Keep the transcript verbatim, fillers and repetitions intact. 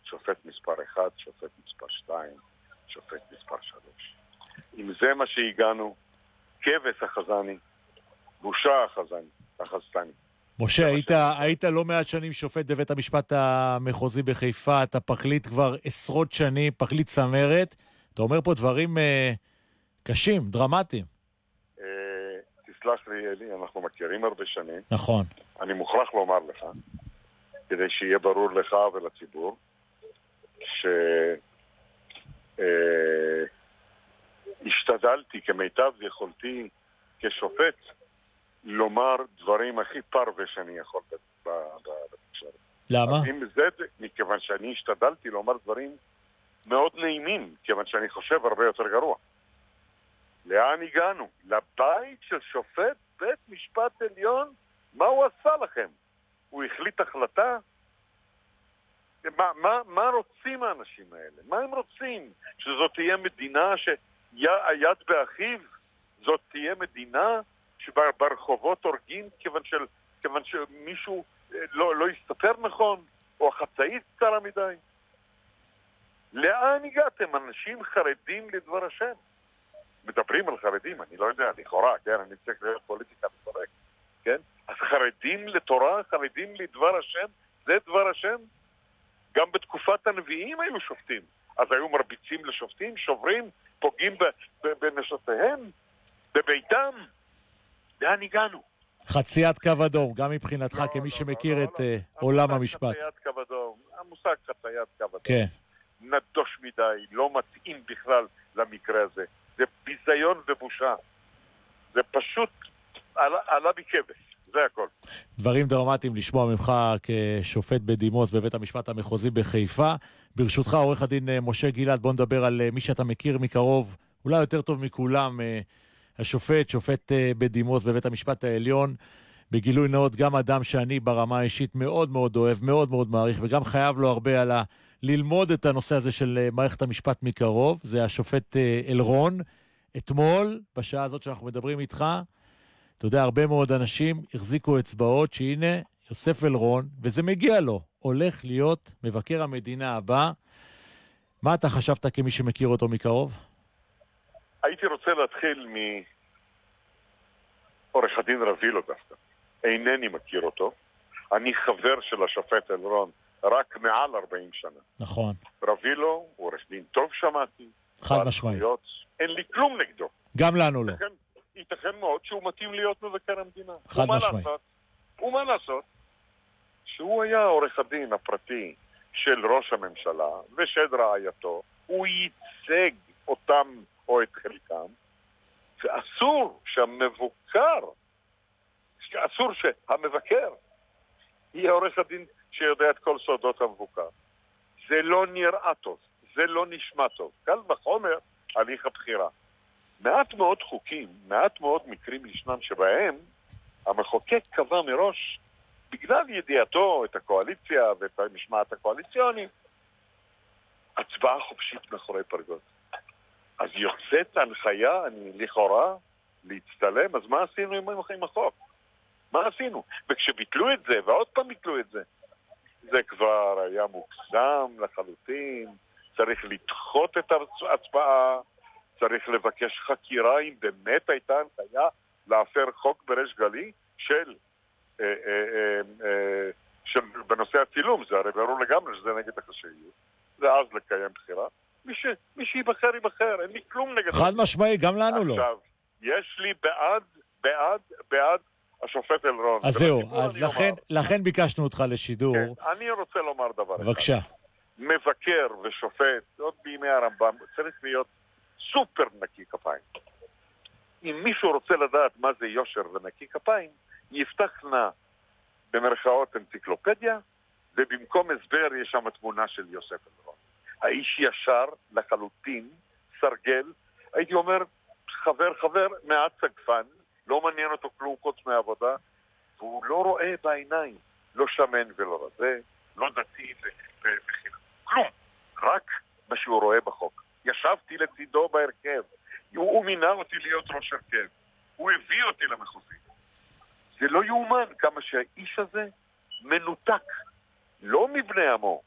שופט מספר אחד, שופט מספר שתיים, שופט מספר שלוש. אם זה מה שהגענו, כבש החזני, בושה החזני, החזני. משה, היית, היית לא מעט שנים שופט בבית המשפט המחוזי בחיפה, אתה פרקליט כבר עשרות שנים, פרקליט צמרת, אתה אומר פה דברים אה, קשים, דרמטיים. אה, תסלח לי, אלי, אנחנו מכירים הרבה שנים. נכון. אני מוכרח לומר לך, כדי שיהיה ברור לך ולציבור, שהשתדלתי כמיטב יכולתי כשופט, לומר דברים הכי פרווה שאני יכול בתקשורת. למה? זה, מכיוון שאני השתדלתי לומר דברים מאוד נעימים, כיוון שאני חושב הרבה יותר גרוע. לאן הגענו? לבית של שופט בית משפט עליון? מה הוא עשה לכם? הוא החליט החלטה? מה, מה, מה רוצים האנשים האלה? מה הם רוצים? שזאת תהיה מדינה שהיד באחיו? זאת תהיה מדינה שברחובות הורגים כיוון, של, כיוון שמישהו לא, לא יסתפר נכון, או החצאית קצרה מדי. לאן הגעתם? אנשים חרדים לדבר השם. מדברים על חרדים, אני לא יודע, לכאורה, כן, אני צריך להיות פוליטיקה מפורק, כן? אז חרדים לתורה, חרדים לדבר השם, זה דבר השם? גם בתקופת הנביאים היו שופטים. אז היו מרביצים לשופטים, שוברים, פוגעים בנשותיהם, בביתם. לאן הגענו? חציית קו אדום, גם מבחינתך, לא, כמי לא, שמכיר לא, את לא, לא. לא. עולם המשפט. חציית קו אדום, המושג חציית קו אדום. כן. נדוש מדי, לא מתאים בכלל למקרה הזה. זה ביזיון ובושה. זה פשוט עלה, עלה בכבש, זה הכל. דברים דרמטיים לשמוע ממך כשופט בדימוס בבית המשפט המחוזי בחיפה. ברשותך, עורך הדין משה גלעד, בוא נדבר על מי שאתה מכיר מקרוב, אולי יותר טוב מכולם, השופט, שופט בדימוס בבית המשפט העליון, בגילוי נאות, גם אדם שאני ברמה האישית מאוד מאוד אוהב, מאוד מאוד מעריך, וגם חייב לו הרבה על ה... ללמוד את הנושא הזה של מערכת המשפט מקרוב. זה השופט אלרון. אתמול, בשעה הזאת שאנחנו מדברים איתך, אתה יודע, הרבה מאוד אנשים החזיקו אצבעות שהנה יוסף אלרון, וזה מגיע לו, הולך להיות מבקר המדינה הבא. מה אתה חשבת כמי שמכיר אותו מקרוב? הייתי רוצה להתחיל מעורך הדין רבילו דווקא. אינני מכיר אותו. אני חבר של השופט אלרון רק מעל ארבעים שנה. נכון. רבילו, הוא עורך דין טוב שמעתי. חד משמעית. אין לי כלום נגדו. גם לנו לא. ייתכן, ייתכן מאוד שהוא מתאים להיות מבקר המדינה. חד משמעית. ומה לעשות? שהוא היה עורך הדין הפרטי של ראש הממשלה ושל רעייתו, הוא ייצג אותם או את חלקם, ואסור שהמבוקר, אסור שהמבקר יהיה עורך הדין שיודע את כל סודות המבוקר. זה לא נראה טוב, זה לא נשמע טוב. קל וחומר הליך הבחירה. מעט מאוד חוקים, מעט מאוד מקרים ישנם שבהם המחוקק קבע מראש, בגלל ידיעתו את הקואליציה ואת המשמעת הקואליציונית, הצבעה חופשית מאחורי פרגוד. אז יוצאת הנחיה, אני לכאורה, להצטלם, אז מה עשינו עם, עם החוק? מה עשינו? וכשביטלו את זה, ועוד פעם ביטלו את זה, זה כבר היה מוגזם לחלוטין, צריך לדחות את ההצבעה, צריך לבקש חקירה אם באמת הייתה הנחיה להפר חוק בריש גלי של, אה, אה, אה, אה, של בנושא הצילום, זה הרי ברור לגמרי שזה נגד החשאיות, זה אז לקיים בחירה, מי, ש, מי שיבחר יבחר, אין לי כלום נגד. חד משמעי, גם לנו לא. עכשיו, יש לי בעד, בעד, בעד השופט אלרון. אז זהו, אז לכן, לכן ביקשנו אותך לשידור. כן, אני רוצה לומר דבר אחד. בבקשה. מבקר ושופט, עוד בימי הרמב"ם, צריך להיות סופר נקי כפיים. אם מישהו רוצה לדעת מה זה יושר ונקי כפיים, יפתח נא במרכאות אנציקלופדיה, ובמקום הסבר יש שם תמונה של יוסף אלרון. האיש ישר לחלוטין, סרגל, הייתי אומר, חבר חבר, מעט סגפן, לא מעניין אותו כלום חוץ מהעבודה, והוא לא רואה בעיניים, לא שמן ולא רזה, לא דתי וחינוך, כלום, רק מה שהוא רואה בחוק. ישבתי לצידו בהרכב, הוא, הוא מינה אותי להיות ראש הרכב, הוא הביא אותי למחוזי. זה לא יאומן כמה שהאיש הזה מנותק, לא מבני עמו,